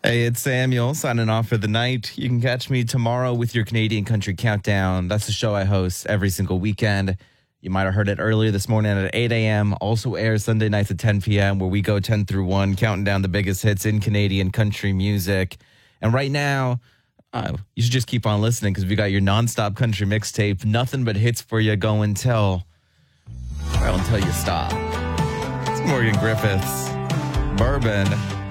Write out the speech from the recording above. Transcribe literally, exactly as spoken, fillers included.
Hey, it's Samuel signing off for the night. You can catch me tomorrow with your Canadian Country Countdown. That's the show I host every single weekend. You might have heard it earlier this morning at eight a.m. Also airs Sunday nights at ten p.m. where we go ten through one, counting down the biggest hits in Canadian country music. And right now, uh, you should just keep on listening because we got your nonstop country mixtape, nothing but hits for you going till, well, until you stop. It's Morgan Griffiths, Bourbon.